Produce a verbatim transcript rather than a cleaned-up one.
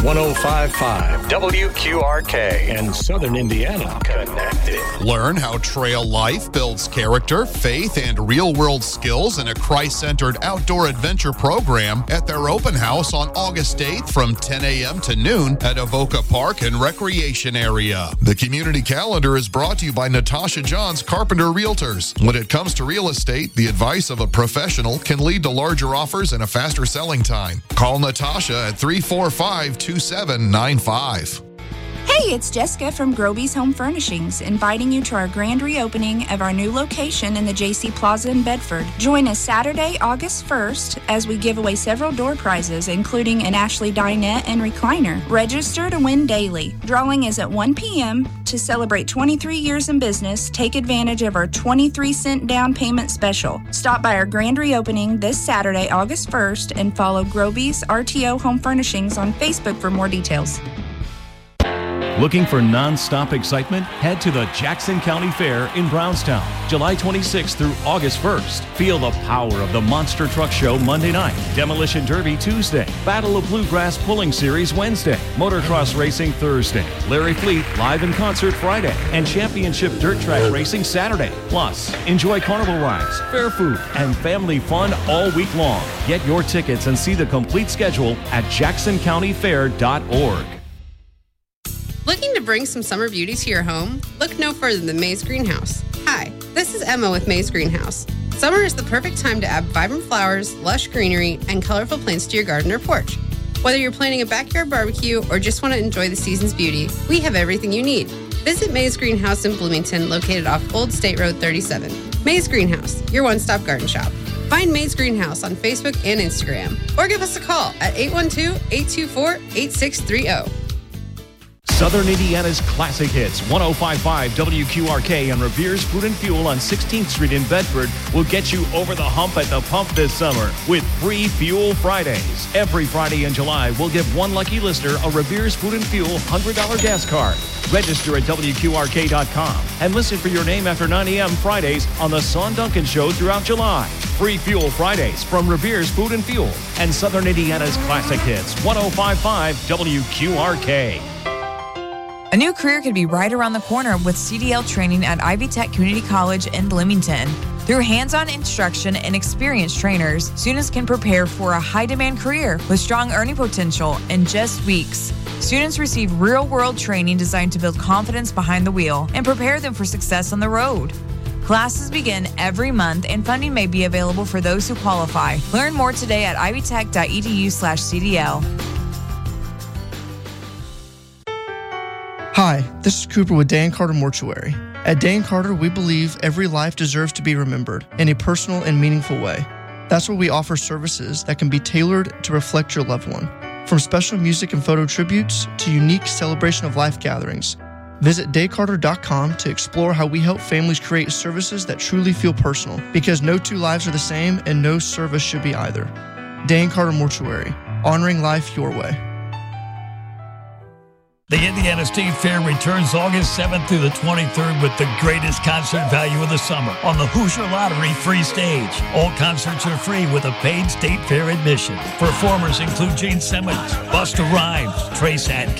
one oh five point five W Q R K and Southern Indiana connected. Learn how trail life builds character, faith, and real-world skills in a Christ-centered outdoor adventure program at their open house on August eighth from ten a.m. to noon at Avoca Park and Recreation Area. The community calendar is brought to you by Natasha Johns Carpenter Realtors. When it comes to real estate, the advice of a professional can lead to larger offers and a faster selling time. Call Natasha at three four five, two seven nine five. Hey, it's Jessica from Groby's Home Furnishings, inviting you to our grand reopening of our new location in the J C Plaza in Bedford. Join us Saturday, August first, as we give away several door prizes, including an Ashley dinette and recliner. Register to win daily. Drawing is at one p.m. To celebrate twenty-three years in business, take advantage of our twenty-three cent down payment special. Stop by our grand reopening this Saturday, August first, and follow Groby's R T O Home Furnishings on Facebook for more details. Looking for non-stop excitement? Head to the Jackson County Fair in Brownstown, July twenty-sixth through August first. Feel the power of the Monster Truck Show Monday night, Demolition Derby Tuesday, Battle of Bluegrass Pulling Series Wednesday, Motocross Racing Thursday, Larry Fleet live in concert Friday, and Championship Dirt Track Racing Saturday. Plus, enjoy carnival rides, fair food, and family fun all week long. Get your tickets and see the complete schedule at jackson county fair dot org. Looking to bring some summer beauty to your home? Look no further than May's Greenhouse. Hi, this is Emma with May's Greenhouse. Summer is the perfect time to add vibrant flowers, lush greenery, and colorful plants to your garden or porch. Whether you're planning a backyard barbecue or just want to enjoy the season's beauty, we have everything you need. Visit May's Greenhouse in Bloomington, located off Old State Road thirty-seven. May's Greenhouse, your one-stop garden shop. Find May's Greenhouse on Facebook and Instagram, or give us a call at eight one two, eight two four, eight six three zero. Southern Indiana's classic hits, one oh five point five W Q R K and Revere's Food and Fuel on sixteenth Street in Bedford will get you over the hump at the pump this summer with free Fuel Fridays. Every Friday in July, we'll give one lucky listener a Revere's Food and Fuel one hundred dollars gas card. Register at W Q R K dot com and listen for your name after nine a.m. Fridays on the Son Duncan Show throughout July. Free Fuel Fridays from Revere's Food and Fuel and Southern Indiana's classic hits, one oh five point five W Q R K. A new career could be right around the corner with C D L training at Ivy Tech Community College in Bloomington. Through hands-on instruction and experienced trainers, students can prepare for a high-demand career with strong earning potential in just weeks. Students receive real-world training designed to build confidence behind the wheel and prepare them for success on the road. Classes begin every month and funding may be available for those who qualify. Learn more today at ivytech.edu slash CDL. Hi, this is Cooper with Dan Carter Mortuary. At Dan Carter, we believe every life deserves to be remembered in a personal and meaningful way. That's why we offer services that can be tailored to reflect your loved one. From special music and photo tributes to unique celebration of life gatherings. Visit day carter dot com to explore how we help families create services that truly feel personal, because no two lives are the same and no service should be either. Dan Carter Mortuary, honoring life your way. The Indiana State Fair returns August seventh through the twenty-third with the greatest concert value of the summer on the Hoosier Lottery free stage. All concerts are free with a paid State Fair admission. Performers include Gene Simmons, Busta Rhymes, Trace Adkins,